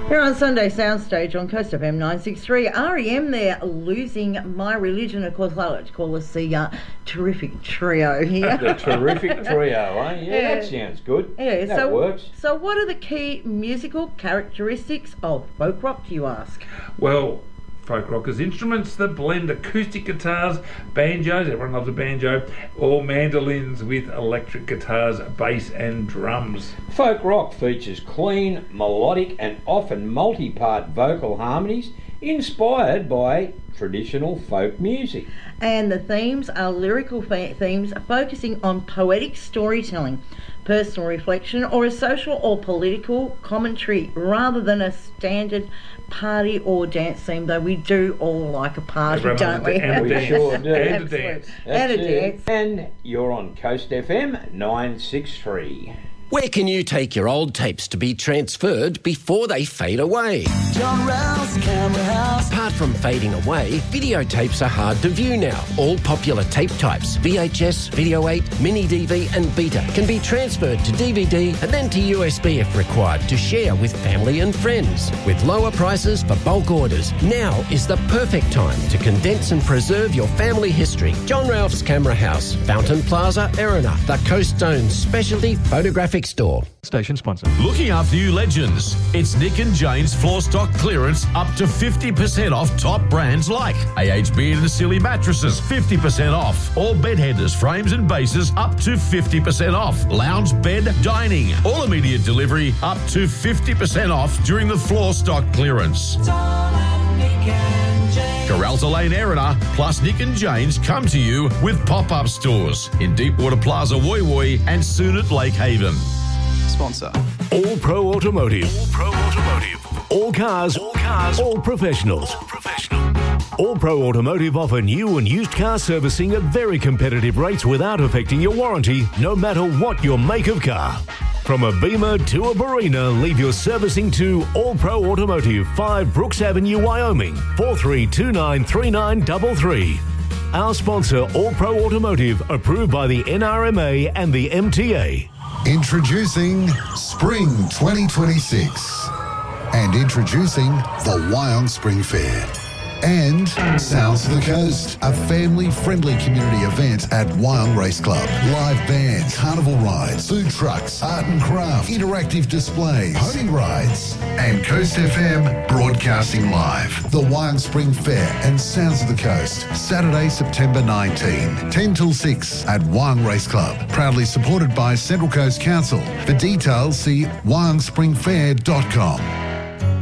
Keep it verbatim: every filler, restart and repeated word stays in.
Here on Sunday Soundstage on Coast F M nine sixty-three, R E M, they're Losing My Religion. Of course, I like to call us the uh, terrific trio here. The terrific trio, eh? Yeah, yeah, that sounds good. Yeah, that so, works. So what are the key musical characteristics of folk rock, do you ask? Well, folk rock is instruments that blend acoustic guitars, banjos, everyone loves a banjo, or mandolins with electric guitars, bass and drums. Folk rock features clean, melodic and often multi-part vocal harmonies inspired by traditional folk music. And the themes are lyrical fa- themes focusing on poetic storytelling, personal reflection, or a social or political commentary rather than a standard party or dance theme, though we do all like a party, Everyone don't we? And we sure do. And a dance. And a it. dance. And you're on Coast F M nine sixty-three. Where can you take your old tapes to be transferred before they fade away? John Ralph's Camera House. Apart from fading away, videotapes are hard to view now. All popular tape types, V H S, Video eight, Mini D V and Beta, can be transferred to D V D and then to U S B if required to share with family and friends. With lower prices for bulk orders, now is the perfect time to condense and preserve your family history. John Ralph's Camera House, Fountain Plaza, Erina, the Coast Zone's specialty photographic store. Station sponsor. Looking after you legends. It's Nick and Jane's floor stock clearance up to fifty percent off top brands like A H Beard and Silly mattresses, fifty percent off. All bed headers, frames and bases up to fifty percent off. Lounge bed, dining. All immediate delivery up to fifty percent off during the floor stock clearance. Caralta Lane Erina plus Nick and Jane's come to you with pop-up stores in Deepwater Plaza, Woy Woy and soon at Lake Haven. Sponsor. All Pro Automotive. All Pro Automotive. All cars. All cars. All professionals. All professional. All Pro Automotive offer new and used car servicing at very competitive rates without affecting your warranty, no matter what your make of car. From a Beamer to a Barina, leave your servicing to All Pro Automotive, five Brooks Avenue, Wyoming, four three two nine three nine three three. Our sponsor, All Pro Automotive, approved by the N R M A and the M T A. Introducing Spring twenty twenty-six and introducing the Wyong Spring Fair. And Sounds of the Coast, a family-friendly community event at Wyong Race Club. Live bands, carnival rides, food trucks, art and craft, interactive displays, pony rides, and Coast F M broadcasting live. The Wyong Spring Fair and Sounds of the Coast, Saturday, September nineteenth, ten till six at Wyong Race Club. Proudly supported by Central Coast Council. For details, see wyong spring fair dot com.